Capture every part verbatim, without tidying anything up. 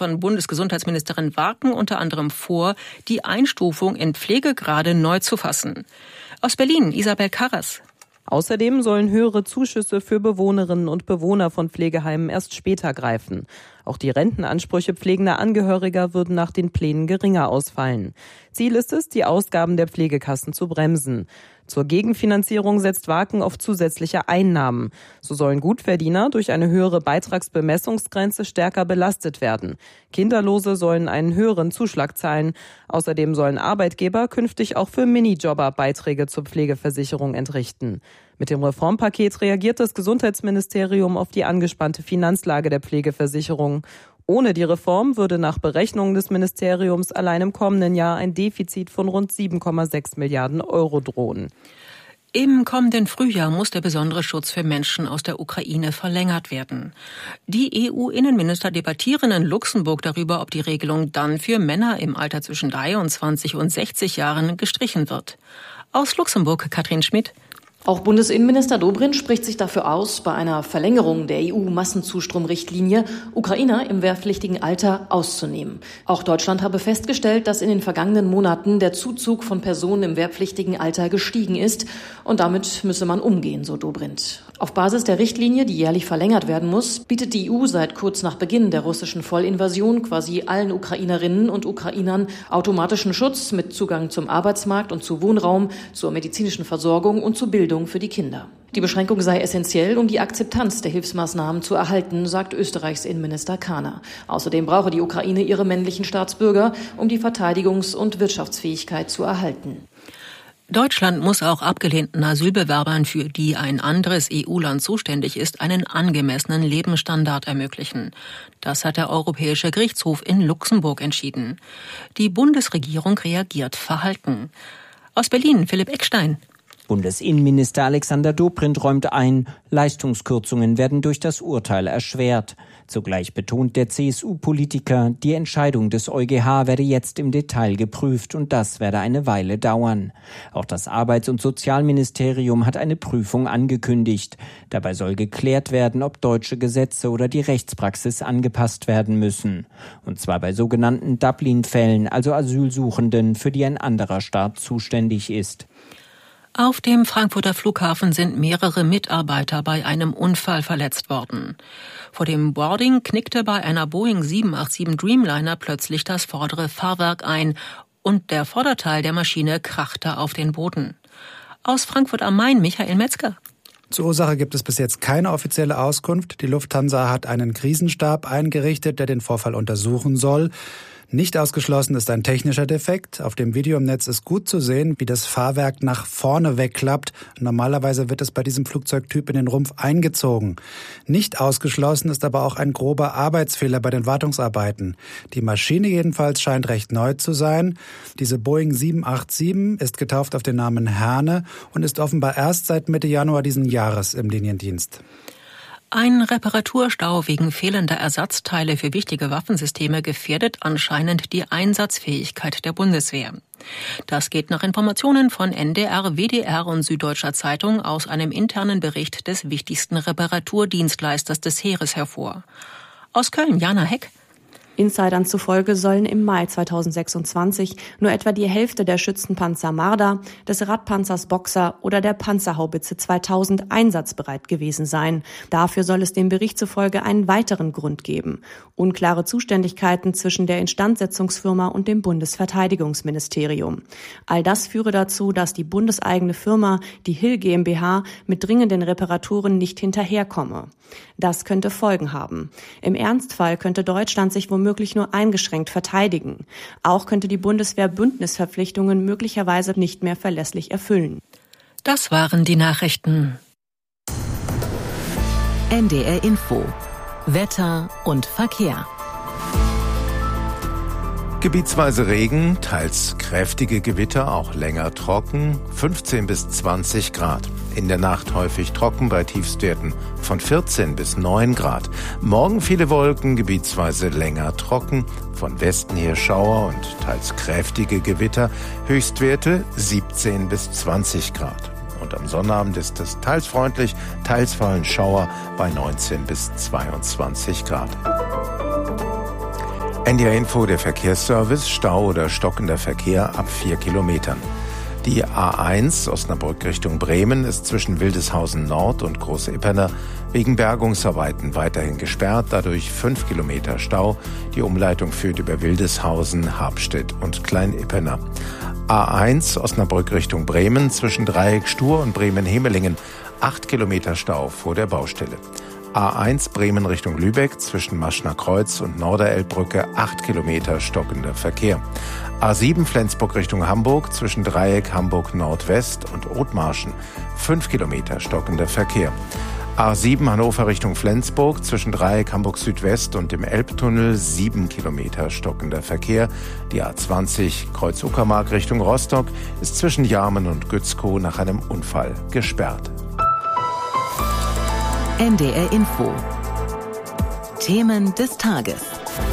von Bundesgesundheitsministerin Warken unter anderem vor, die Einstufung in Pflegegrade neu zu fassen. Aus Berlin, Isabel Karras. Außerdem sollen höhere Zuschüsse für Bewohnerinnen und Bewohner von Pflegeheimen erst später greifen. Auch die Rentenansprüche pflegender Angehöriger würden nach den Plänen geringer ausfallen. Ziel ist es, die Ausgaben der Pflegekassen zu bremsen. Zur Gegenfinanzierung setzt Warken auf zusätzliche Einnahmen. So sollen Gutverdiener durch eine höhere Beitragsbemessungsgrenze stärker belastet werden. Kinderlose sollen einen höheren Zuschlag zahlen. Außerdem sollen Arbeitgeber künftig auch für Minijobber Beiträge zur Pflegeversicherung entrichten. Mit dem Reformpaket reagiert das Gesundheitsministerium auf die angespannte Finanzlage der Pflegeversicherung. Ohne die Reform würde nach Berechnungen des Ministeriums allein im kommenden Jahr ein Defizit von rund sieben Komma sechs Milliarden Euro drohen. Im kommenden Frühjahr muss der besondere Schutz für Menschen aus der Ukraine verlängert werden. Die E U-Innenminister debattieren in Luxemburg darüber, ob die Regelung dann für Männer im Alter zwischen dreiundzwanzig und sechzig Jahren gestrichen wird. Aus Luxemburg, Katrin Schmidt. Auch Bundesinnenminister Dobrindt spricht sich dafür aus, bei einer Verlängerung der E U-Massenzustromrichtlinie Ukrainer im wehrpflichtigen Alter auszunehmen. Auch Deutschland habe festgestellt, dass in den vergangenen Monaten der Zuzug von Personen im wehrpflichtigen Alter gestiegen ist. Und damit müsse man umgehen, so Dobrindt. Auf Basis der Richtlinie, die jährlich verlängert werden muss, bietet die E U seit kurz nach Beginn der russischen Vollinvasion quasi allen Ukrainerinnen und Ukrainern automatischen Schutz mit Zugang zum Arbeitsmarkt und zu Wohnraum, zur medizinischen Versorgung und zur Bildung für die Kinder. Die Beschränkung sei essentiell, um die Akzeptanz der Hilfsmaßnahmen zu erhalten, sagt Österreichs Innenminister Kahner. Außerdem brauche die Ukraine ihre männlichen Staatsbürger, um die Verteidigungs- und Wirtschaftsfähigkeit zu erhalten. Deutschland muss auch abgelehnten Asylbewerbern, für die ein anderes E U-Land zuständig ist, einen angemessenen Lebensstandard ermöglichen. Das hat der Europäische Gerichtshof in Luxemburg entschieden. Die Bundesregierung reagiert verhalten. Aus Berlin, Philipp Eckstein. Bundesinnenminister Alexander Dobrindt räumt ein, Leistungskürzungen werden durch das Urteil erschwert. Zugleich betont der C S U-Politiker, die Entscheidung des EuGH werde jetzt im Detail geprüft und das werde eine Weile dauern. Auch das Arbeits- und Sozialministerium hat eine Prüfung angekündigt. Dabei soll geklärt werden, ob deutsche Gesetze oder die Rechtspraxis angepasst werden müssen. Und zwar bei sogenannten Dublin-Fällen, also Asylsuchenden, für die ein anderer Staat zuständig ist. Auf dem Frankfurter Flughafen sind mehrere Mitarbeiter bei einem Unfall verletzt worden. Vor dem Boarding knickte bei einer Boeing sieben acht sieben Dreamliner plötzlich das vordere Fahrwerk ein und der Vorderteil der Maschine krachte auf den Boden. Aus Frankfurt am Main, Michael Metzger. Zur Ursache gibt es bis jetzt keine offizielle Auskunft. Die Lufthansa hat einen Krisenstab eingerichtet, der den Vorfall untersuchen soll. Nicht ausgeschlossen ist ein technischer Defekt. Auf dem Video im Netz ist gut zu sehen, wie das Fahrwerk nach vorne wegklappt. Normalerweise wird es bei diesem Flugzeugtyp in den Rumpf eingezogen. Nicht ausgeschlossen ist aber auch ein grober Arbeitsfehler bei den Wartungsarbeiten. Die Maschine jedenfalls scheint recht neu zu sein. Diese Boeing sieben acht sieben ist getauft auf den Namen Herne und ist offenbar erst seit Mitte Januar diesen Jahres im Liniendienst. Ein Reparaturstau wegen fehlender Ersatzteile für wichtige Waffensysteme gefährdet anscheinend die Einsatzfähigkeit der Bundeswehr. Das geht nach Informationen von N D R, W D R und Süddeutscher Zeitung aus einem internen Bericht des wichtigsten Reparaturdienstleisters des Heeres hervor. Aus Köln, Jana Heck. Insidern zufolge sollen im Mai zweitausendsechsundzwanzig nur etwa die Hälfte der Schützenpanzer Marder, des Radpanzers Boxer oder der Panzerhaubitze zweitausend einsatzbereit gewesen sein. Dafür soll es dem Bericht zufolge einen weiteren Grund geben: unklare Zuständigkeiten zwischen der Instandsetzungsfirma und dem Bundesverteidigungsministerium. All das führe dazu, dass die bundeseigene Firma, die Hill GmbH, mit dringenden Reparaturen nicht hinterherkomme. Das könnte Folgen haben. Im Ernstfall könnte Deutschland sich womöglich nur eingeschränkt verteidigen. Auch könnte die Bundeswehr Bündnisverpflichtungen möglicherweise nicht mehr verlässlich erfüllen. Das waren die Nachrichten. N D R Info. Wetter und Verkehr. Gebietsweise Regen, teils kräftige Gewitter, auch länger trocken, fünfzehn bis zwanzig Grad. In der Nacht häufig trocken bei Tiefstwerten von vierzehn bis neun Grad. Morgen viele Wolken, gebietsweise länger trocken, von Westen her Schauer und teils kräftige Gewitter, Höchstwerte siebzehn bis zwanzig Grad. Und am Sonnabend ist es teils freundlich, teils fallen Schauer bei neunzehn bis zweiundzwanzig Grad. N D R Info, der Verkehrsservice. Stau oder stockender Verkehr ab vier Kilometern. Die A eins Osnabrück Richtung Bremen ist zwischen Wildeshausen Nord und Groß-Ipperner wegen Bergungsarbeiten weiterhin gesperrt, dadurch fünf Kilometer Stau. Die Umleitung führt über Wildeshausen, Habstedt und Klein-Ipperner. A eins Osnabrück Richtung Bremen zwischen Dreieck Stur und Bremen-Hemelingen, acht Kilometer Stau vor der Baustelle. A eins Bremen Richtung Lübeck zwischen Maschner Kreuz und Norderelbbrücke, acht Kilometer stockender Verkehr. A sieben Flensburg Richtung Hamburg zwischen Dreieck Hamburg Nordwest und Othmarschen, fünf Kilometer stockender Verkehr. A sieben Hannover Richtung Flensburg zwischen Dreieck Hamburg Südwest und dem Elbtunnel, sieben Kilometer stockender Verkehr. Die A zwanzig Kreuz Uckermark Richtung Rostock ist zwischen Jarmen und Gützkow nach einem Unfall gesperrt. N D R Info. Themen des Tages.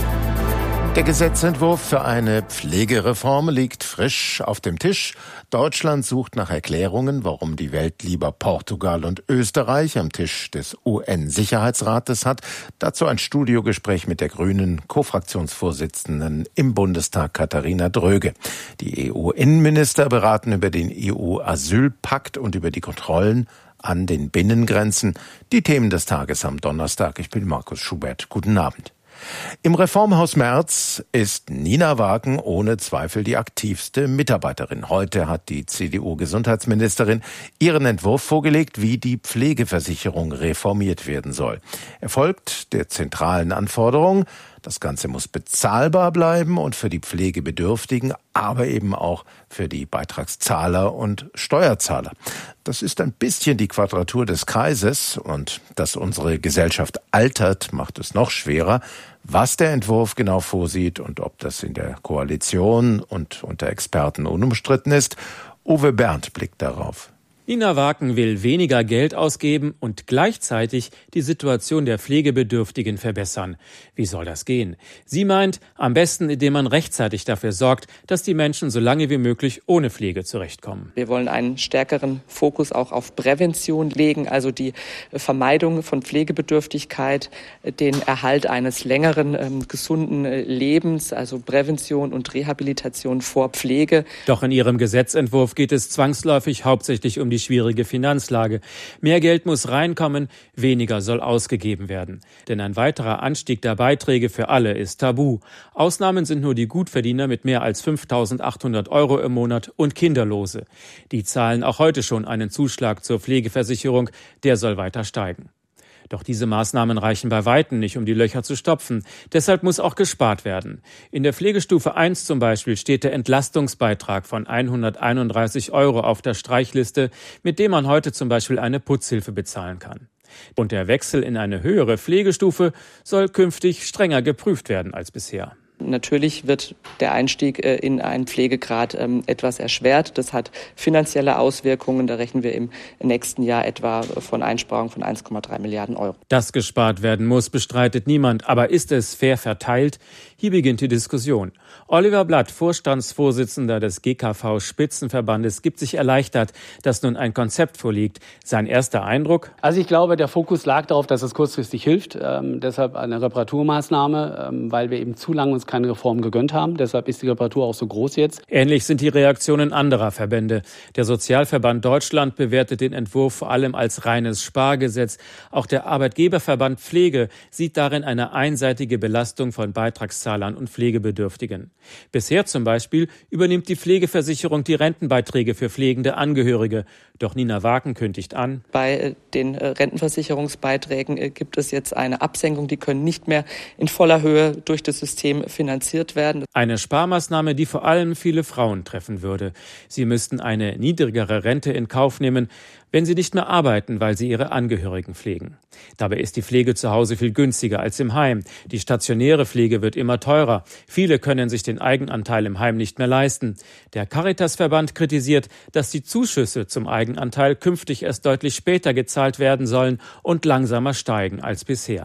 Der Gesetzentwurf für eine Pflegereform liegt frisch auf dem Tisch. Deutschland sucht nach Erklärungen, warum die Welt lieber Portugal und Österreich am Tisch des U N-Sicherheitsrates hat. Dazu ein Studiogespräch mit der grünen Co-Fraktionsvorsitzenden im Bundestag Katharina Dröge. Die E U-Innenminister beraten über den E U-Asylpakt und über die Kontrollen an den Binnengrenzen. Die Themen des Tages am Donnerstag. Ich bin Markus Schubert. Guten Abend. Im Reformhaus Merz ist Nina Wagen ohne Zweifel die aktivste Mitarbeiterin. Heute hat die C D U-Gesundheitsministerin ihren Entwurf vorgelegt, wie die Pflegeversicherung reformiert werden soll. Er folgt der zentralen Anforderung: Das Ganze muss bezahlbar bleiben und für die Pflegebedürftigen, aber eben auch für die Beitragszahler und Steuerzahler. Das ist ein bisschen die Quadratur des Kreises, und dass unsere Gesellschaft altert, macht es noch schwerer. Was der Entwurf genau vorsieht und ob das in der Koalition und unter Experten unumstritten ist, Uwe Berndt blickt darauf. Nina Wagen will weniger Geld ausgeben und gleichzeitig die Situation der Pflegebedürftigen verbessern. Wie soll das gehen? Sie meint, am besten, indem man rechtzeitig dafür sorgt, dass die Menschen so lange wie möglich ohne Pflege zurechtkommen. Wir wollen einen stärkeren Fokus auch auf Prävention legen, also die Vermeidung von Pflegebedürftigkeit, den Erhalt eines längeren, ähm, gesunden Lebens, also Prävention und Rehabilitation vor Pflege. Doch in ihrem Gesetzentwurf geht es zwangsläufig hauptsächlich um die schwierige Finanzlage. Mehr Geld muss reinkommen, weniger soll ausgegeben werden. Denn ein weiterer Anstieg der Beiträge für alle ist tabu. Ausnahmen sind nur die Gutverdiener mit mehr als fünftausendachthundert Euro im Monat und Kinderlose. Die zahlen auch heute schon einen Zuschlag zur Pflegeversicherung, der soll weiter steigen. Doch diese Maßnahmen reichen bei Weitem nicht, um die Löcher zu stopfen. Deshalb muss auch gespart werden. In der Pflegestufe eins zum Beispiel steht der Entlastungsbeitrag von hunderteinunddreißig Euro auf der Streichliste, mit dem man heute zum Beispiel eine Putzhilfe bezahlen kann. Und der Wechsel in eine höhere Pflegestufe soll künftig strenger geprüft werden als bisher. Natürlich wird der Einstieg in einen Pflegegrad etwas erschwert. Das hat finanzielle Auswirkungen. Da rechnen wir im nächsten Jahr etwa von Einsparungen von eins Komma drei Milliarden Euro. Dass gespart werden muss, bestreitet niemand. Aber ist es fair verteilt? Hier beginnt die Diskussion. Oliver Blatt, Vorstandsvorsitzender des G K V-Spitzenverbandes, gibt sich erleichtert, dass nun ein Konzept vorliegt. Sein erster Eindruck? Also ich glaube, der Fokus lag darauf, dass es kurzfristig hilft. Ähm, deshalb eine Reparaturmaßnahme, ähm, weil wir eben zu lange uns keine Reform gegönnt haben. Deshalb ist die Reparatur auch so groß jetzt. Ähnlich sind die Reaktionen anderer Verbände. Der Sozialverband Deutschland bewertet den Entwurf vor allem als reines Spargesetz. Auch der Arbeitgeberverband Pflege sieht darin eine einseitige Belastung von Beitragszahlern und Pflegebedürftigen. Bisher zum Beispiel übernimmt die Pflegeversicherung die Rentenbeiträge für pflegende Angehörige. Doch Nina Wagen kündigt an: Bei den Rentenversicherungsbeiträgen gibt es jetzt eine Absenkung. Die können nicht mehr in voller Höhe durch das System finanziert werden. Eine Sparmaßnahme, die vor allem viele Frauen treffen würde. Sie müssten eine niedrigere Rente in Kauf nehmen, wenn sie nicht mehr arbeiten, weil sie ihre Angehörigen pflegen. Dabei ist die Pflege zu Hause viel günstiger als im Heim. Die stationäre Pflege wird immer teurer. Viele können sich den Eigenanteil im Heim nicht mehr leisten. Der Caritasverband kritisiert, dass die Zuschüsse zum Eigenanteil künftig erst deutlich später gezahlt werden sollen und langsamer steigen als bisher.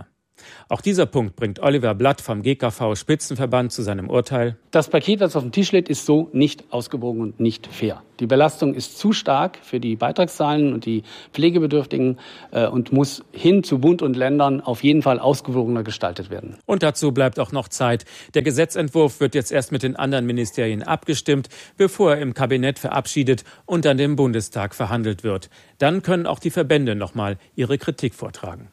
Auch dieser Punkt bringt Oliver Blatt vom G K V-Spitzenverband zu seinem Urteil. Das Paket, das auf dem Tisch liegt, ist so nicht ausgewogen und nicht fair. Die Belastung ist zu stark für die Beitragszahlen und die Pflegebedürftigen äh, und muss hin zu Bund und Ländern auf jeden Fall ausgewogener gestaltet werden. Und dazu bleibt auch noch Zeit. Der Gesetzentwurf wird jetzt erst mit den anderen Ministerien abgestimmt, bevor er im Kabinett verabschiedet und dann im Bundestag verhandelt wird. Dann können auch die Verbände noch mal ihre Kritik vortragen.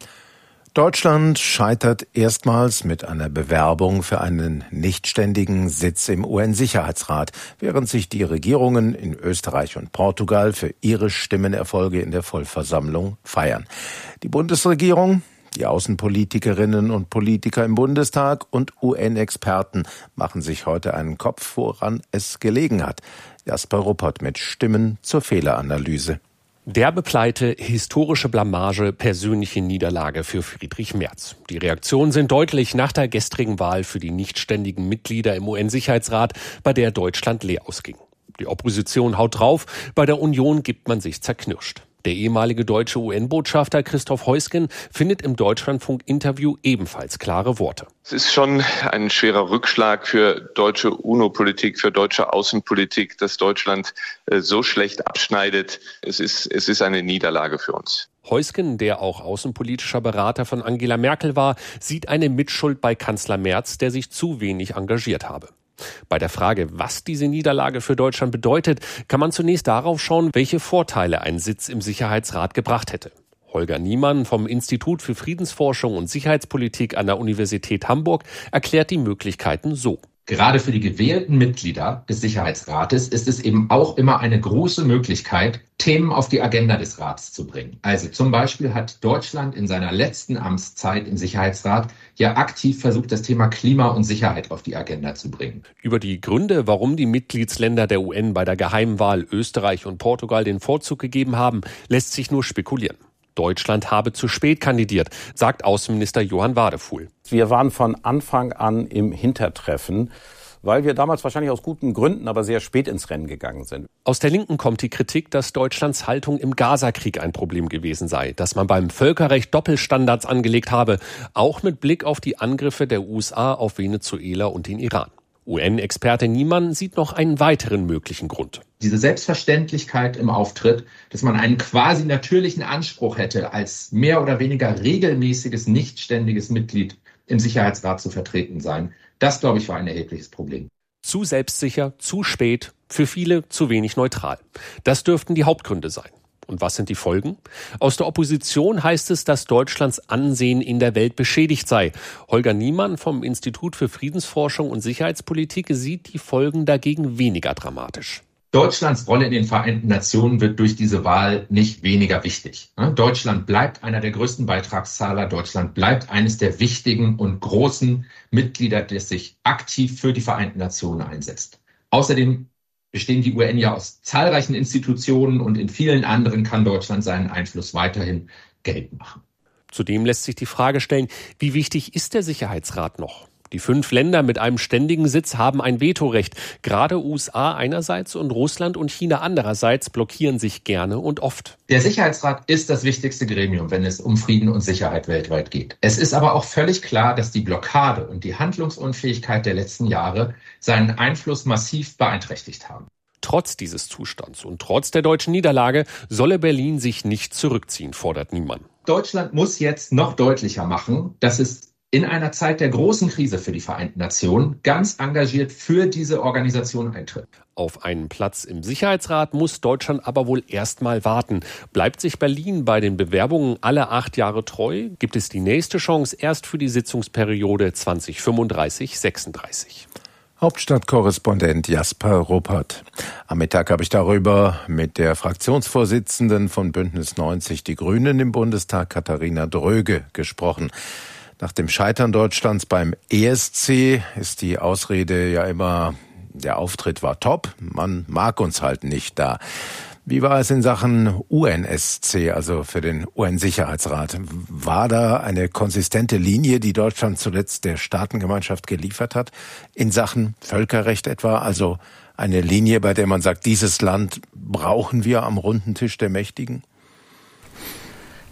Deutschland scheitert erstmals mit einer Bewerbung für einen nichtständigen Sitz im U N-Sicherheitsrat, während sich die Regierungen in Österreich und Portugal für ihre Stimmenerfolge in der Vollversammlung feiern. Die Bundesregierung, die Außenpolitikerinnen und Politiker im Bundestag und U N-Experten machen sich heute einen Kopf, woran es gelegen hat. Jasper Ruppert mit Stimmen zur Fehleranalyse. Derbe Pleite, historische Blamage, persönliche Niederlage für Friedrich Merz. Die Reaktionen sind deutlich nach der gestrigen Wahl für die nichtständigen Mitglieder im U N-Sicherheitsrat, bei der Deutschland leer ausging. Die Opposition haut drauf, bei der Union gibt man sich zerknirscht. Der ehemalige deutsche U N-Botschafter Christoph Heusgen findet im Deutschlandfunk-Interview ebenfalls klare Worte. Es ist schon ein schwerer Rückschlag für deutsche UNO-Politik, für deutsche Außenpolitik, dass Deutschland äh, so schlecht abschneidet. Es ist, es ist eine Niederlage für uns. Heusgen, der auch außenpolitischer Berater von Angela Merkel war, sieht eine Mitschuld bei Kanzler Merz, der sich zu wenig engagiert habe. Bei der Frage, was diese Niederlage für Deutschland bedeutet, kann man zunächst darauf schauen, welche Vorteile ein Sitz im Sicherheitsrat gebracht hätte. Holger Niemann vom Institut für Friedensforschung und Sicherheitspolitik an der Universität Hamburg erklärt die Möglichkeiten so. Gerade für die gewählten Mitglieder des Sicherheitsrates ist es eben auch immer eine große Möglichkeit, Themen auf die Agenda des Rats zu bringen. Also zum Beispiel hat Deutschland in seiner letzten Amtszeit im Sicherheitsrat ja aktiv versucht, das Thema Klima und Sicherheit auf die Agenda zu bringen. Über die Gründe, warum die Mitgliedsländer der U N bei der Geheimwahl Österreich und Portugal den Vorzug gegeben haben, lässt sich nur spekulieren. Deutschland habe zu spät kandidiert, sagt Außenminister Johann Wadefuhl. Wir waren von Anfang an im Hintertreffen, weil wir damals wahrscheinlich aus guten Gründen, aber sehr spät ins Rennen gegangen sind. Aus der Linken kommt die Kritik, dass Deutschlands Haltung im Gaza-Krieg ein Problem gewesen sei, dass man beim Völkerrecht Doppelstandards angelegt habe, auch mit Blick auf die Angriffe der U S A auf Venezuela und den Iran. U N-Experte Niemann sieht noch einen weiteren möglichen Grund. Diese Selbstverständlichkeit im Auftritt, dass man einen quasi natürlichen Anspruch hätte, als mehr oder weniger regelmäßiges, nichtständiges Mitglied im Sicherheitsrat zu vertreten sein, das, glaube ich, war ein erhebliches Problem. Zu selbstsicher, zu spät, für viele zu wenig neutral. Das dürften die Hauptgründe sein. Und was sind die Folgen? Aus der Opposition heißt es, dass Deutschlands Ansehen in der Welt beschädigt sei. Holger Niemann vom Institut für Friedensforschung und Sicherheitspolitik sieht die Folgen dagegen weniger dramatisch. Deutschlands Rolle in den Vereinten Nationen wird durch diese Wahl nicht weniger wichtig. Deutschland bleibt einer der größten Beitragszahler. Deutschland bleibt eines der wichtigen und großen Mitglieder, das sich aktiv für die Vereinten Nationen einsetzt. Außerdem bestehen die U N ja aus zahlreichen Institutionen und in vielen anderen kann Deutschland seinen Einfluss weiterhin geltend machen. Zudem lässt sich die Frage stellen, wie wichtig ist der Sicherheitsrat noch? Die fünf Länder mit einem ständigen Sitz haben ein Vetorecht. Gerade U S A einerseits und Russland und China andererseits blockieren sich gerne und oft. Der Sicherheitsrat ist das wichtigste Gremium, wenn es um Frieden und Sicherheit weltweit geht. Es ist aber auch völlig klar, dass die Blockade und die Handlungsunfähigkeit der letzten Jahre seinen Einfluss massiv beeinträchtigt haben. Trotz dieses Zustands und trotz der deutschen Niederlage solle Berlin sich nicht zurückziehen, fordert Niemann. Deutschland muss jetzt noch deutlicher machen, dass es in einer Zeit der großen Krise für die Vereinten Nationen ganz engagiert für diese Organisation eintritt. Auf einen Platz im Sicherheitsrat muss Deutschland aber wohl erst mal warten. Bleibt sich Berlin bei den Bewerbungen alle acht Jahre treu, gibt es die nächste Chance erst für die Sitzungsperiode zwanzig fünfunddreißig sechsunddreißig. Hauptstadtkorrespondent Jasper Ruppert. Am Mittag habe ich darüber mit der Fraktionsvorsitzenden von Bündnis neunzig Die Grünen im Bundestag, Katharina Dröge, gesprochen. Nach dem Scheitern Deutschlands beim E S C ist die Ausrede ja immer, der Auftritt war top, man mag uns halt nicht da. Wie war es in Sachen U N S C, also für den U N-Sicherheitsrat? War da eine konsistente Linie, die Deutschland zuletzt der Staatengemeinschaft geliefert hat, in Sachen Völkerrecht etwa? Also eine Linie, bei der man sagt, dieses Land brauchen wir am runden Tisch der Mächtigen?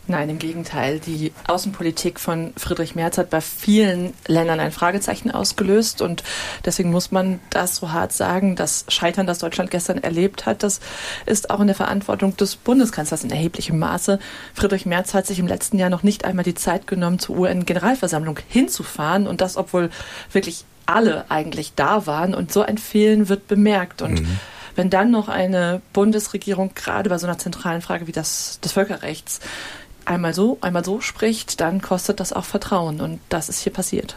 Nein, im Gegenteil. Die Außenpolitik von Friedrich Merz hat bei vielen Ländern ein Fragezeichen ausgelöst und deswegen muss man das so hart sagen. Das Scheitern, das Deutschland gestern erlebt hat, das ist auch in der Verantwortung des Bundeskanzlers in erheblichem Maße. Friedrich Merz hat sich im letzten Jahr noch nicht einmal die Zeit genommen, zur U N-Generalversammlung hinzufahren und das, obwohl wirklich alle eigentlich da waren und so ein Fehlen wird bemerkt und mhm. Wenn dann noch eine Bundesregierung gerade bei so einer zentralen Frage wie das des Völkerrechts einmal so, einmal so spricht, dann kostet das auch Vertrauen. Und das ist hier passiert.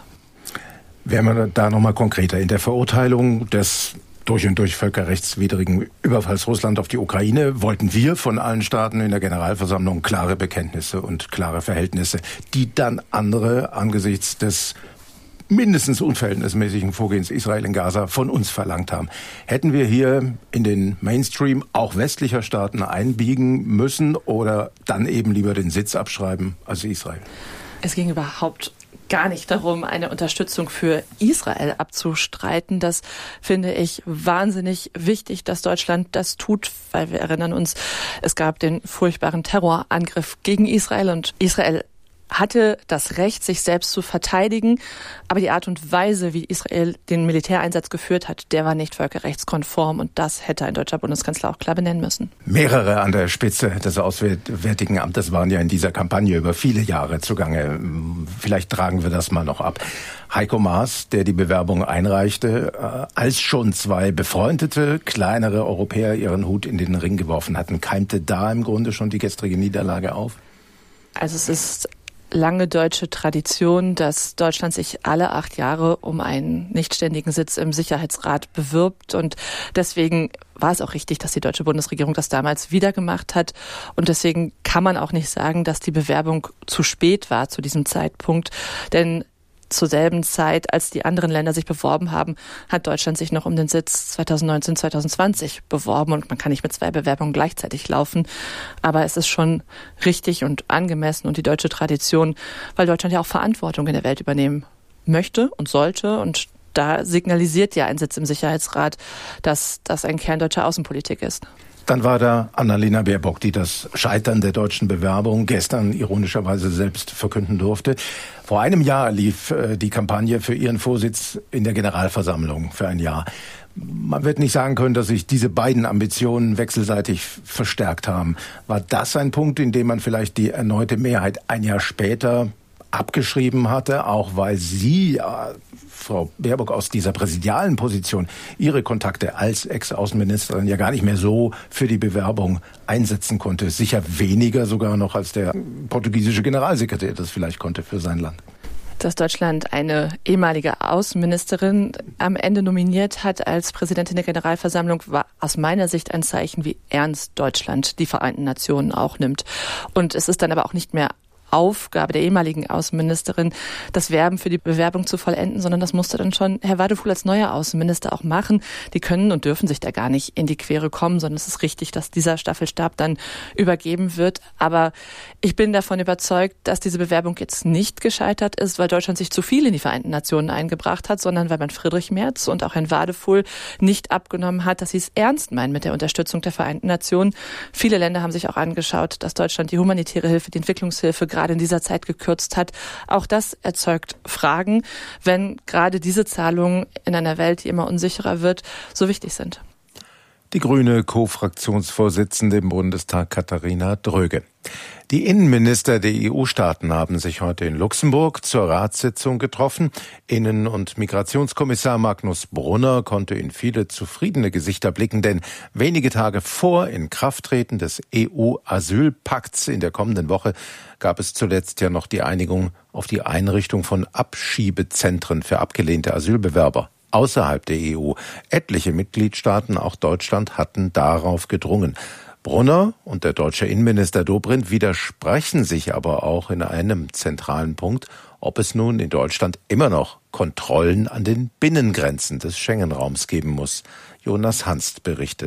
Wären wir da nochmal konkreter. In der Verurteilung des durch und durch völkerrechtswidrigen Überfalls Russland auf die Ukraine wollten wir von allen Staaten in der Generalversammlung klare Bekenntnisse und klare Verhältnisse, die dann andere angesichts des mindestens unverhältnismäßigen Vorgehens Israel in Gaza von uns verlangt haben. Hätten wir hier in den Mainstream auch westlicher Staaten einbiegen müssen oder dann eben lieber den Sitz abschreiben als Israel? Es ging überhaupt gar nicht darum, eine Unterstützung für Israel abzustreiten. Das finde ich wahnsinnig wichtig, dass Deutschland das tut, weil wir erinnern uns, es gab den furchtbaren Terrorangriff gegen Israel und Israel hatte das Recht, sich selbst zu verteidigen. Aber die Art und Weise, wie Israel den Militäreinsatz geführt hat, der war nicht völkerrechtskonform. Und das hätte ein deutscher Bundeskanzler auch klar benennen müssen. Mehrere an der Spitze des Auswärtigen Amtes waren ja in dieser Kampagne über viele Jahre zugange. Vielleicht tragen wir das mal noch ab. Heiko Maas, der die Bewerbung einreichte, als schon zwei befreundete, kleinere Europäer ihren Hut in den Ring geworfen hatten, keimte da im Grunde schon die gestrige Niederlage auf? Also es ist lange deutsche Tradition, dass Deutschland sich alle acht Jahre um einen nichtständigen Sitz im Sicherheitsrat bewirbt. Und deswegen war es auch richtig, dass die deutsche Bundesregierung das damals wieder gemacht hat. Und deswegen kann man auch nicht sagen, dass die Bewerbung zu spät war zu diesem Zeitpunkt. Denn zur selben Zeit, als die anderen Länder sich beworben haben, hat Deutschland sich noch um den Sitz zwanzig neunzehn, zwanzig zwanzig beworben und man kann nicht mit zwei Bewerbungen gleichzeitig laufen. Aber es ist schon richtig und angemessen und die deutsche Tradition, weil Deutschland ja auch Verantwortung in der Welt übernehmen möchte und sollte und da signalisiert ja ein Sitz im Sicherheitsrat, dass das ein Kern deutscher Außenpolitik ist. Dann war da Annalena Baerbock, die das Scheitern der deutschen Bewerbung gestern ironischerweise selbst verkünden durfte. Vor einem Jahr lief äh, die Kampagne für ihren Vorsitz in der Generalversammlung für ein Jahr. Man wird nicht sagen können, dass sich diese beiden Ambitionen wechselseitig verstärkt haben. War das ein Punkt, in dem man vielleicht die erneute Mehrheit ein Jahr später abgeschrieben hatte, auch weil sie, äh, Frau Baerbock, aus dieser präsidialen Position ihre Kontakte als Ex-Außenministerin ja gar nicht mehr so für die Bewerbung einsetzen konnte. Sicher weniger sogar noch als der portugiesische Generalsekretär das vielleicht konnte für sein Land. Dass Deutschland eine ehemalige Außenministerin am Ende nominiert hat als Präsidentin der Generalversammlung, war aus meiner Sicht ein Zeichen, wie ernst Deutschland die Vereinten Nationen auch nimmt. Und es ist dann aber auch nicht mehr Aufgabe der ehemaligen Außenministerin, das Werben für die Bewerbung zu vollenden, sondern das musste dann schon Herr Wadefuhl als neuer Außenminister auch machen. Die können und dürfen sich da gar nicht in die Quere kommen, sondern es ist richtig, dass dieser Staffelstab dann übergeben wird. Aber ich bin davon überzeugt, dass diese Bewerbung jetzt nicht gescheitert ist, weil Deutschland sich zu viel in die Vereinten Nationen eingebracht hat, sondern weil man Friedrich Merz und auch Herrn Wadefuhl nicht abgenommen hat, dass sie es ernst meinen mit der Unterstützung der Vereinten Nationen. Viele Länder haben sich auch angeschaut, dass Deutschland die humanitäre Hilfe, die Entwicklungshilfe gerade in dieser Zeit gekürzt hat. Auch das erzeugt Fragen, wenn gerade diese Zahlungen in einer Welt, die immer unsicherer wird, so wichtig sind. Die grüne Co-Fraktionsvorsitzende im Bundestag Katharina Dröge. Die Innenminister der E U-Staaten haben sich heute in Luxemburg zur Ratssitzung getroffen. Innen- und Migrationskommissar Magnus Brunner konnte in viele zufriedene Gesichter blicken, denn wenige Tage vor Inkrafttreten des E U-Asylpakts in der kommenden Woche gab es zuletzt ja noch die Einigung auf die Einrichtung von Abschiebezentren für abgelehnte Asylbewerber außerhalb der E U. Etliche Mitgliedstaaten, auch Deutschland, hatten darauf gedrungen. Brunner und der deutsche Innenminister Dobrindt widersprechen sich aber auch in einem zentralen Punkt, ob es nun in Deutschland immer noch Kontrollen an den Binnengrenzen des Schengen-Raums geben muss. Jonas Hanst berichtet.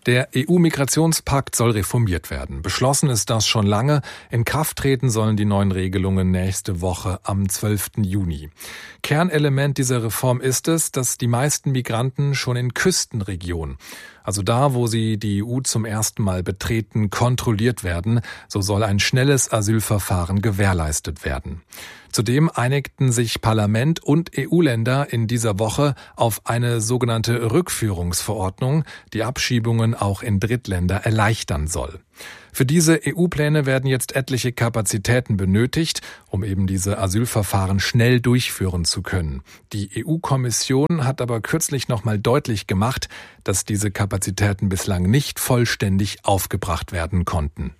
Der E U-Migrationspakt soll reformiert werden. Beschlossen ist das schon lange. In Kraft treten sollen die neuen Regelungen nächste Woche am zwölften Juni. Kernelement dieser Reform ist es, dass die meisten Migranten schon in Küstenregionen, also da, wo sie die E U zum ersten Mal betreten, kontrolliert werden. So soll ein schnelles Asylverfahren gewährleistet werden. Zudem einigten sich Parlament und E U-Länder in dieser Woche auf eine sogenannte Rückführungsverordnung, die Abschiebungen auch in Drittländer erleichtern soll. Für diese E U-Pläne werden jetzt etliche Kapazitäten benötigt, um eben diese Asylverfahren schnell durchführen zu können. Die E U-Kommission hat aber kürzlich nochmal deutlich gemacht, dass diese Kapazitäten bislang nicht vollständig aufgebracht werden konnten.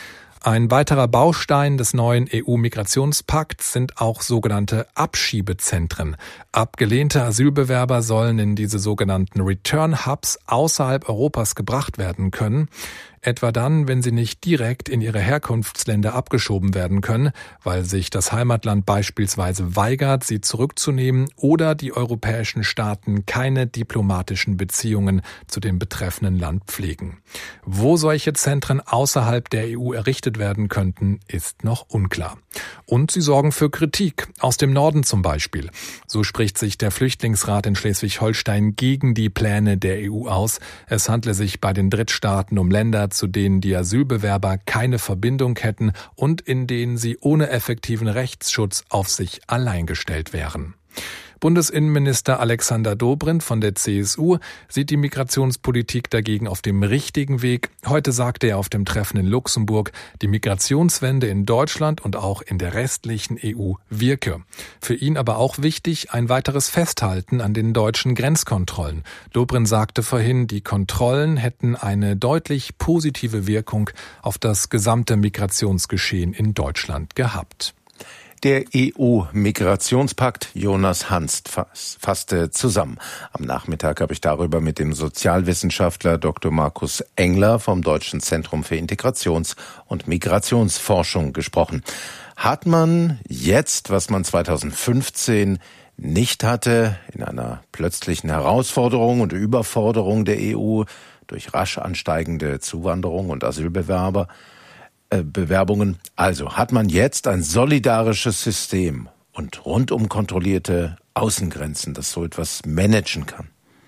Ein weiterer Baustein des neuen E U-Migrationspakts sind auch sogenannte Abschiebezentren. Abgelehnte Asylbewerber sollen in diese sogenannten Return Hubs außerhalb Europas gebracht werden können, etwa dann, wenn sie nicht direkt in ihre Herkunftsländer abgeschoben werden können, weil sich das Heimatland beispielsweise weigert, sie zurückzunehmen oder die europäischen Staaten keine diplomatischen Beziehungen zu dem betreffenden Land pflegen. Wo solche Zentren außerhalb der E U errichtet werden könnten, ist noch unklar. Und sie sorgen für Kritik, aus dem Norden zum Beispiel. So spricht sich der Flüchtlingsrat in Schleswig-Holstein gegen die Pläne der E U aus. Es handle sich bei den Drittstaaten um Länder, zu denen die Asylbewerber keine Verbindung hätten und in denen sie ohne effektiven Rechtsschutz auf sich allein gestellt wären. Bundesinnenminister Alexander Dobrindt von der C S U sieht die Migrationspolitik dagegen auf dem richtigen Weg. Heute sagte er auf dem Treffen in Luxemburg, die Migrationswende in Deutschland und auch in der restlichen E U wirke. Für ihn aber auch wichtig ein weiteres Festhalten an den deutschen Grenzkontrollen. Dobrindt sagte vorhin, die Kontrollen hätten eine deutlich positive Wirkung auf das gesamte Migrationsgeschehen in Deutschland gehabt. Der E U-Migrationspakt, Jonas Hanst fasste zusammen. Am Nachmittag habe ich darüber mit dem Sozialwissenschaftler Doktor Markus Engler vom Deutschen Zentrum für Integrations- und Migrationsforschung gesprochen. Hat man jetzt, was man zweitausendfünfzehn nicht hatte, in einer plötzlichen Herausforderung und Überforderung der E U durch rasch ansteigende Zuwanderung und Asylbewerber, Bewerbungen. Also hat man jetzt ein solidarisches System und rundum kontrollierte Außengrenzen, das so etwas managen kann?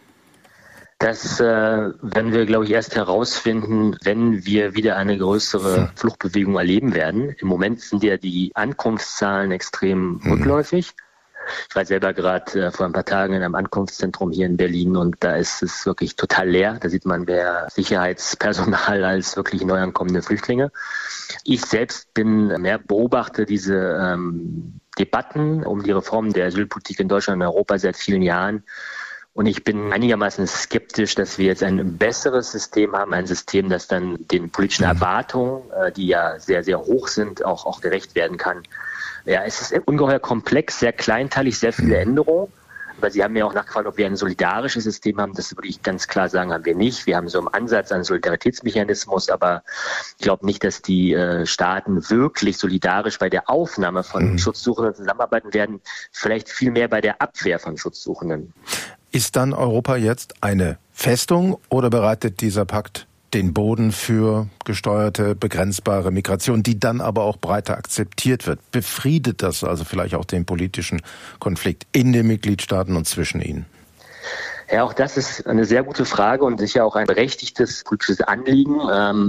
Das äh, werden wir, glaube ich, erst herausfinden, wenn wir wieder eine größere hm. Fluchtbewegung erleben werden. Im Moment sind ja die Ankunftszahlen extrem hm. rückläufig. Ich war selber gerade äh, vor ein paar Tagen in einem Ankunftszentrum hier in Berlin und da ist es wirklich total leer. Da sieht man mehr Sicherheitspersonal als wirklich neu ankommende Flüchtlinge. Ich selbst bin mehr beobachte diese ähm, Debatten um die Reform der Asylpolitik in Deutschland und Europa seit vielen Jahren. Und ich bin einigermaßen skeptisch, dass wir jetzt ein besseres System haben, ein System, das dann den politischen Erwartungen, äh, die ja sehr, sehr hoch sind, auch, auch gerecht werden kann. Ja, es ist ungeheuer komplex, sehr kleinteilig, sehr viele Änderungen. Aber Sie haben mir auch nachgefragt, ob wir ein solidarisches System haben. Das würde ich ganz klar sagen, haben wir nicht. Wir haben so im Ansatz einen Solidaritätsmechanismus, aber ich glaube nicht, dass die äh, Staaten wirklich solidarisch bei der Aufnahme von mhm. Schutzsuchenden zusammenarbeiten werden. Vielleicht viel mehr bei der Abwehr von Schutzsuchenden. Ist dann Europa jetzt eine Festung oder bereitet dieser Pakt den Boden für gesteuerte, begrenzbare Migration, die dann aber auch breiter akzeptiert wird? Befriedet das also vielleicht auch den politischen Konflikt in den Mitgliedstaaten und zwischen ihnen? Ja, auch das ist eine sehr gute Frage und sicher auch ein berechtigtes politisches Anliegen. Ähm,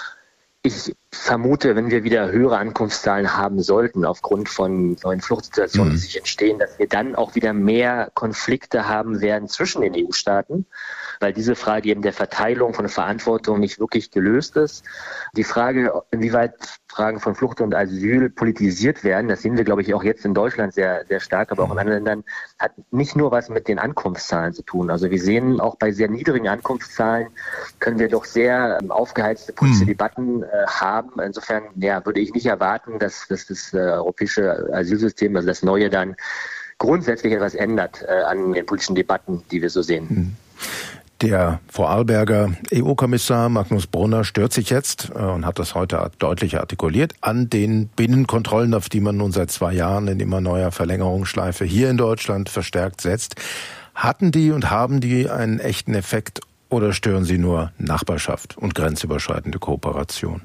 ich vermute, wenn wir wieder höhere Ankunftszahlen haben sollten, aufgrund von neuen Fluchtsituationen, mhm. die sich entstehen, dass wir dann auch wieder mehr Konflikte haben werden zwischen den E U-Staaten, weil diese Frage eben der Verteilung von Verantwortung nicht wirklich gelöst ist. Die Frage, inwieweit Fragen von Flucht und Asyl politisiert werden, das sehen wir, glaube ich, auch jetzt in Deutschland sehr, sehr stark, aber auch in anderen Ländern, hat nicht nur was mit den Ankunftszahlen zu tun. Also wir sehen auch bei sehr niedrigen Ankunftszahlen können wir doch sehr aufgeheizte politische mhm. Debatten äh, haben. Insofern ja, würde ich nicht erwarten, dass, dass das äh, europäische Asylsystem, also das Neue, dann grundsätzlich etwas ändert äh, an den politischen Debatten, die wir so sehen. Mhm. Der Vorarlberger E U-Kommissar Magnus Brunner stört sich jetzt äh, und hat das heute deutlich artikuliert an den Binnenkontrollen, auf die man nun seit zwei Jahren in immer neuer Verlängerungsschleife hier in Deutschland verstärkt setzt. Hatten die und haben die einen echten Effekt Oder stören Sie nur Nachbarschaft und grenzüberschreitende Kooperation?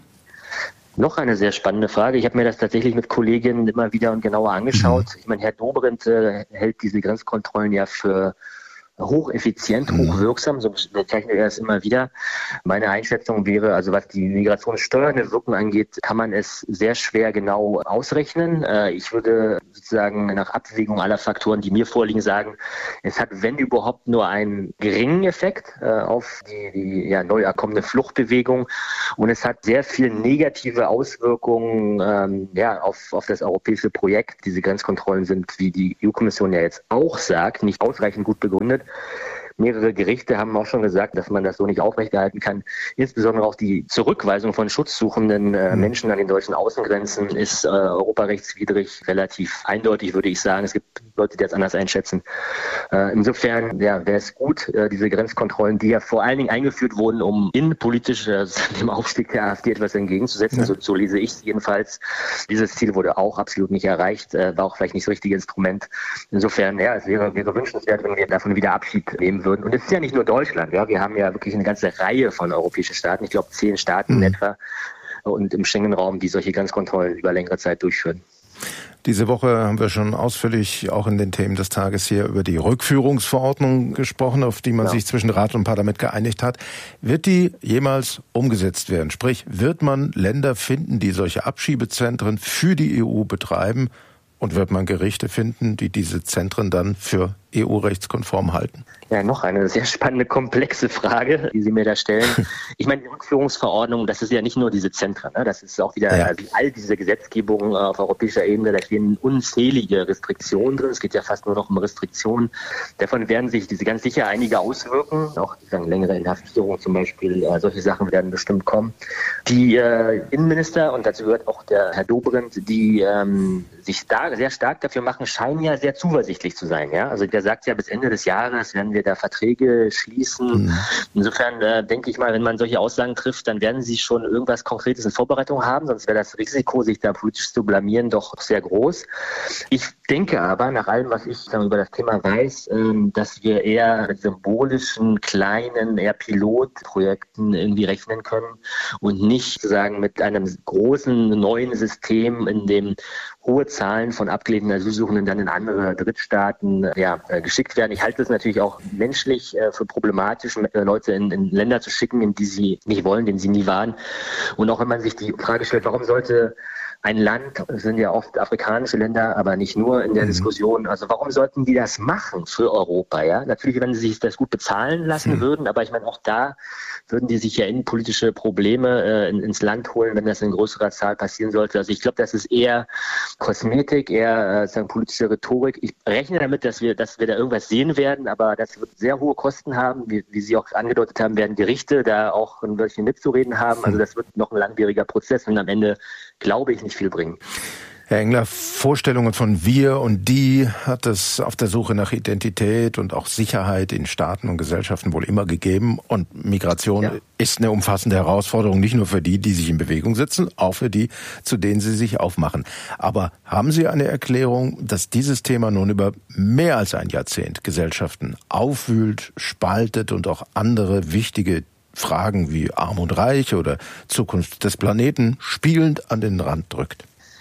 Noch eine sehr spannende Frage. Ich habe mir das tatsächlich mit Kolleginnen immer wieder und genauer angeschaut. Ich meine, Herr Dobrindt äh, hält diese Grenzkontrollen ja für hocheffizient, hochwirksam, so bezeichnet er es immer wieder. Meine Einschätzung wäre, also was die migrationssteuernde Wirkung angeht, kann man es sehr schwer genau ausrechnen. Ich würde sozusagen nach Abwägung aller Faktoren, die mir vorliegen, sagen, es hat, wenn überhaupt, nur einen geringen Effekt auf die, die ja, neu erkommene Fluchtbewegung, und es hat sehr viel negative Auswirkungen ähm, ja, auf, auf das europäische Projekt. Diese Grenzkontrollen sind, wie die E U-Kommission ja jetzt auch sagt, nicht ausreichend gut begründet. Mehrere Gerichte haben auch schon gesagt, dass man das so nicht aufrechterhalten kann. Insbesondere auch die Zurückweisung von schutzsuchenden äh, Menschen an den deutschen Außengrenzen ist äh, europarechtswidrig, relativ eindeutig, würde ich sagen. Es gibt Leute, die das anders einschätzen. Äh, insofern ja, wäre es gut, äh, diese Grenzkontrollen, die ja vor allen Dingen eingeführt wurden, um innenpolitisch äh, dem Aufstieg der AfD etwas entgegenzusetzen. Ja. So, so lese ich es jedenfalls. Dieses Ziel wurde auch absolut nicht erreicht, äh, war auch vielleicht nicht das richtige Instrument. Insofern, ja, es wäre, wäre wünschenswert, wenn wir davon wieder Abschied nehmen würden. Und es ist ja nicht nur Deutschland, ja, wir haben ja wirklich eine ganze Reihe von europäischen Staaten, ich glaube zehn Staaten mhm. etwa, und im Schengen-Raum, die solche Grenzkontrollen über längere Zeit durchführen. Diese Woche haben wir schon ausführlich auch in den Themen des Tages hier über die Rückführungsverordnung gesprochen, auf die man ja. sich zwischen Rat und Parlament geeinigt hat. Wird die jemals umgesetzt werden? Sprich, wird man Länder finden, die solche Abschiebezentren für die E U betreiben? Und wird man Gerichte finden, die diese Zentren dann für E U-rechtskonform halten? Ja, noch eine sehr spannende, komplexe Frage, die Sie mir da stellen. Ich meine, die Rückführungsverordnung, das ist ja nicht nur diese Zentren, ne? Das ist auch wieder, ja. wie all diese Gesetzgebung auf europäischer Ebene, da stehen unzählige Restriktionen drin. Es geht ja fast nur noch um Restriktionen. Davon werden sich diese ganz sicher einige auswirken. Auch sagen, längere Inhaftierung zum Beispiel, äh, solche Sachen werden bestimmt kommen. Die äh, Innenminister, und dazu gehört auch der Herr Dobrindt, die ähm, sich da sehr stark dafür machen, scheinen ja sehr zuversichtlich zu sein. Ja? Also der sagt ja, bis Ende des Jahres werden wir da Verträge schließen. Mhm. Insofern äh, denke ich mal, wenn man solche Aussagen trifft, dann werden sie schon irgendwas Konkretes in Vorbereitung haben, sonst wäre das Risiko, sich da politisch zu blamieren, doch sehr groß. Ich denke aber, nach allem, was ich sagen, über das Thema weiß, ähm, dass wir eher mit symbolischen, kleinen, eher Pilotprojekten irgendwie rechnen können und nicht sozusagen mit einem großen neuen System, in dem hohe Zahlen von abgelehnten Asylsuchenden dann in andere Drittstaaten ja, äh, geschickt werden. Ich halte es natürlich auch menschlich äh, für problematisch, äh, Leute in, in Länder zu schicken, in die sie nicht wollen, denen sie nie waren. Und auch wenn man sich die Frage stellt, warum sollte ein Land, das sind ja oft afrikanische Länder, aber nicht nur in der mhm. Diskussion, also warum sollten die das machen für Europa? Ja, natürlich, wenn sie sich das gut bezahlen lassen mhm. würden, aber ich meine, auch da würden die sich ja innenpolitische Probleme äh, in, ins Land holen, wenn das in größerer Zahl passieren sollte. Also ich glaube, das ist eher Kosmetik, eher äh, sagen, politische Rhetorik. Ich rechne damit, dass wir, dass wir da irgendwas sehen werden, aber das wird sehr hohe Kosten haben. Wie, wie Sie auch angedeutet haben, werden Gerichte da auch ein bisschen mitzureden haben. Also das wird noch ein langwieriger Prozess und am Ende glaube ich nicht viel bringen. Herr Engler, Vorstellungen von wir und die hat es auf der Suche nach Identität und auch Sicherheit in Staaten und Gesellschaften wohl immer gegeben. Und Migration ja. ist eine umfassende Herausforderung, nicht nur für die, die sich in Bewegung setzen, auch für die, zu denen sie sich aufmachen. Aber haben Sie eine Erklärung, dass dieses Thema nun über mehr als ein Jahrzehnt Gesellschaften aufwühlt, spaltet und auch andere wichtige Fragen wie Arm und Reich oder Zukunft des Planeten spielend an den Rand drückt?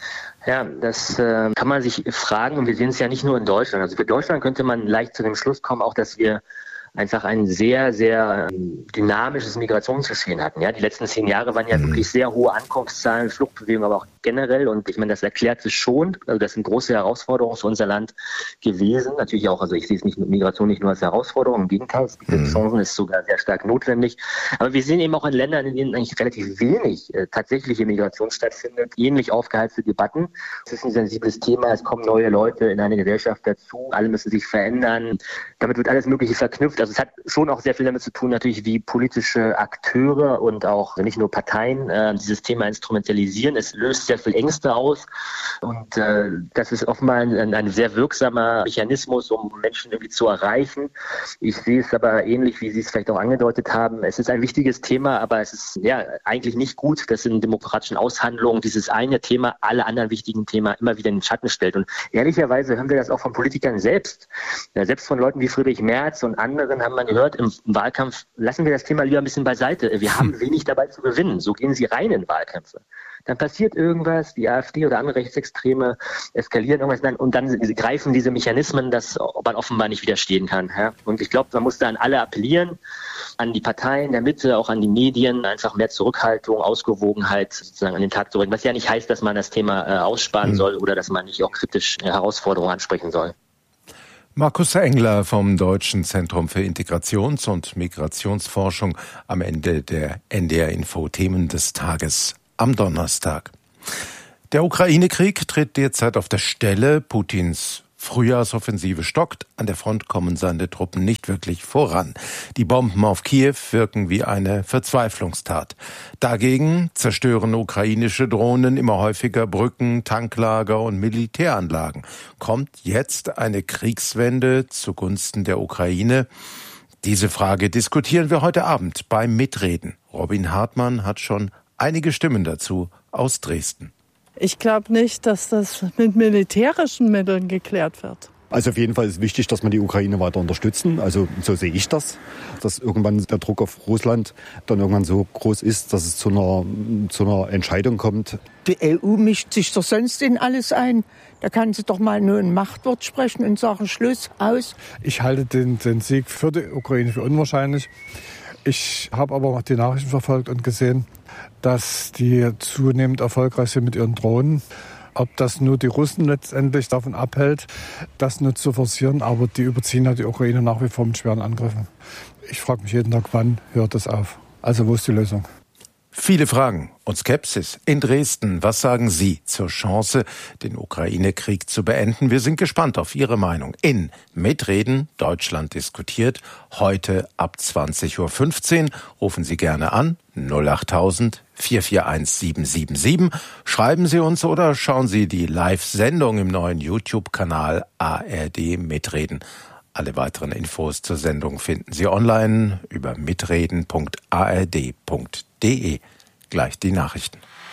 Ja, das äh, kann man sich fragen, und wir sehen es ja nicht nur in Deutschland. Also für Deutschland könnte man leicht zu dem Schluss kommen, auch dass wir einfach ein sehr, sehr dynamisches Migrationsgeschehen hatten. Ja, die letzten zehn Jahre waren ja mhm. wirklich sehr hohe Ankunftszahlen, Fluchtbewegungen, aber auch generell. Und ich meine, das erklärt sich schon. Also das sind große Herausforderungen für unser Land gewesen. Natürlich auch, also ich sehe es nicht mit Migration nicht nur als Herausforderung, im Gegenteil, es bietet mhm. Chancen, ist sogar sehr stark notwendig. Aber wir sehen eben auch in Ländern, in denen eigentlich relativ wenig äh, tatsächliche Migration stattfindet, ähnlich aufgeheizte Debatten. Es ist ein sensibles Thema, es kommen neue Leute in eine Gesellschaft dazu, alle müssen sich verändern. Damit wird alles Mögliche verknüpft. Also es hat schon auch sehr viel damit zu tun, natürlich, wie politische Akteure und auch nicht nur Parteien äh, dieses Thema instrumentalisieren. Es löst sehr viel Ängste aus und äh, das ist offenbar ein, ein sehr wirksamer Mechanismus, um Menschen irgendwie zu erreichen. Ich sehe es aber ähnlich, wie Sie es vielleicht auch angedeutet haben. Es ist ein wichtiges Thema, aber es ist ja eigentlich nicht gut, dass in demokratischen Aushandlungen dieses eine Thema alle anderen wichtigen Themen immer wieder in den Schatten stellt. Und ehrlicherweise hören wir das auch von Politikern selbst, ja, selbst von Leuten wie Friedrich Merz und anderen, Regierenden haben wir gehört im Wahlkampf, lassen wir das Thema lieber ein bisschen beiseite. Wir haben wenig dabei zu gewinnen. So gehen sie rein in Wahlkämpfe. Dann passiert irgendwas, die AfD oder andere Rechtsextreme eskalieren irgendwas und dann greifen diese Mechanismen, dass man offenbar nicht widerstehen kann. Ja? Und ich glaube, man muss da an alle appellieren, an die Parteien der Mitte, auch an die Medien, einfach mehr Zurückhaltung, Ausgewogenheit sozusagen an den Tag zu bringen. Was ja nicht heißt, dass man das Thema äh, aussparen mhm. soll oder dass man nicht auch kritisch äh, Herausforderungen ansprechen soll. Markus Engler vom Deutschen Zentrum für Integrations- und Migrationsforschung am Ende der N D R-Info Themen des Tages am Donnerstag. Der Ukraine-Krieg tritt derzeit auf der Stelle. Putins Frühjahrsoffensive stockt. An der Front kommen seine Truppen nicht wirklich voran. Die Bomben auf Kiew wirken wie eine Verzweiflungstat. Dagegen zerstören ukrainische Drohnen immer häufiger Brücken, Tanklager und Militäranlagen. Kommt jetzt eine Kriegswende zugunsten der Ukraine? Diese Frage diskutieren wir heute Abend beim Mitreden. Robin Hartmann hat schon einige Stimmen dazu aus Dresden. Ich glaube nicht, dass das mit militärischen Mitteln geklärt wird. Also auf jeden Fall ist wichtig, dass wir die Ukraine weiter unterstützen. Also so sehe ich das, dass irgendwann der Druck auf Russland dann irgendwann so groß ist, dass es zu einer, zu einer Entscheidung kommt. Die E U mischt sich doch sonst in alles ein. Da kann sie doch mal nur ein Machtwort sprechen und sagen Schluss, aus. Ich halte den, den Sieg für die Ukraine für unwahrscheinlich. Ich habe aber auch die Nachrichten verfolgt und gesehen, dass die zunehmend erfolgreich sind mit ihren Drohnen. Ob das nur die Russen letztendlich davon abhält, das nur zu forcieren, aber die überziehen ja die Ukraine nach wie vor mit schweren Angriffen. Ich frage mich jeden Tag, wann hört das auf? Also wo ist die Lösung? Viele Fragen und Skepsis in Dresden. Was sagen Sie zur Chance, den Ukraine-Krieg zu beenden? Wir sind gespannt auf Ihre Meinung. In Mitreden, Deutschland diskutiert, heute ab zwanzig Uhr fünfzehn. Rufen Sie gerne an, null achttausend, vier vier eins, sieben sieben sieben. Schreiben Sie uns oder schauen Sie die Live-Sendung im neuen YouTube-Kanal A R D Mitreden. Alle weiteren Infos zur Sendung finden Sie online über mitreden punkt a r d punkt d e. Gleich die Nachrichten.